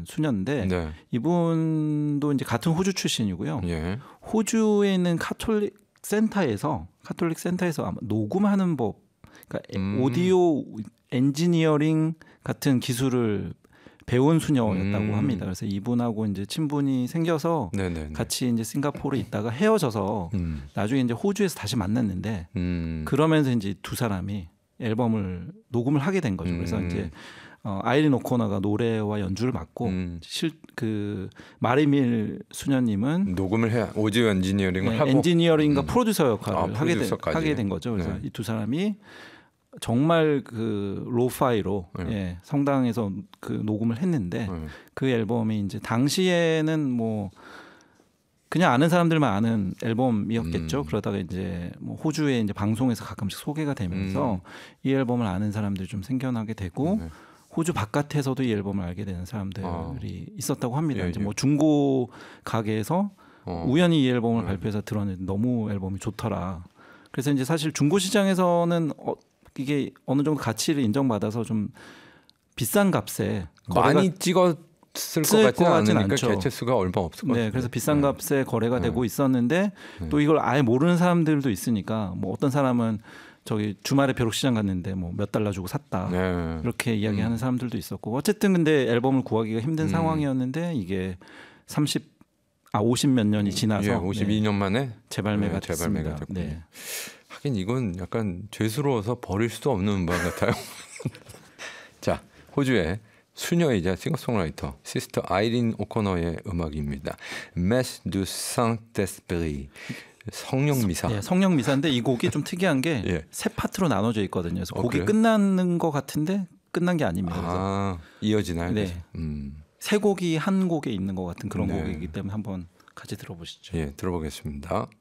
배운 수녀인데 네. 이분도 이제 같은 호주 출신이고요. 예. 호주에 있는 카톨릭 센터에서 아마 녹음하는 법, 그러니까 오디오 엔지니어링 같은 기술을 배운 수녀였다고 합니다. 그래서 이분하고 이제 친분이 생겨서 네네네. 같이 이제 싱가포르에 있다가 헤어져서 나중에 이제 호주에서 다시 만났는데 그러면서 이제 두 사람이 앨범을 녹음을 하게 된 거죠. 그래서 이제 아이린 오코너가 노래와 연주를 맡고 그 마리밀 수녀님은 녹음을 해 오디오 엔지니어링을 하고 엔지니어링과 프로듀서 역할을 프로듀서까지. 하게 된 거죠. 그래서 네. 이 두 사람이 정말 그 로파이로 성당에서 그 녹음을 했는데 그 앨범이 이제 당시에는 뭐 그냥 아는 사람들만 아는 앨범이었겠죠. 그러다가 이제 뭐 호주에 이제 방송에서 가끔씩 소개가 되면서 이 앨범을 아는 사람들이 좀 생겨나게 되고 호주 바깥에서도 이 앨범을 알게 되는 사람들이 있었다고 합니다. 이제 뭐 중고 가게에서 우연히 이 앨범을 발표해서 들었는데 너무 앨범이 좋더라. 그래서 이제 사실 중고 시장에서는 이게 어느 정도 가치를 인정받아서 좀 비싼 값에 많이 찍었을 것 같지는 않으니까 않죠. 개체 수가 얼마 없을 것 같아요. 네, 그래서 비싼 값에 거래가 되고 있었는데 또 이걸 아예 모르는 사람들도 있으니까 뭐 어떤 사람은 저기 주말에 벼룩시장 갔는데 뭐 몇 달러 주고 샀다 이렇게 이야기하는 사람들도 있었고 어쨌든 근데 앨범을 구하기가 힘든 상황이었는데 이게 50 몇 년이 지나서 52년 만에 재발매가 됐습니다. 됐습니다. 네. 하긴 이건 약간 죄스러워서 버릴 수도 없는 음반 같아요. 자, 호주의 수녀이자 싱어송라이터 시스터 아이린 오코너의 음악입니다. Messe du Saint-Esprit 성령미사. 네, 성령미사인데 이 곡이 좀 특이한 게 세 파트로 나눠져 있거든요. 그래서 곡이 그래요? 끝나는 것 같은데 끝난 게 아닙니다. 이어지나요? 네. 세 곡이 한 곡에 있는 것 같은 그런 곡이기 때문에 한번 같이 들어보시죠. 예, 들어보겠습니다.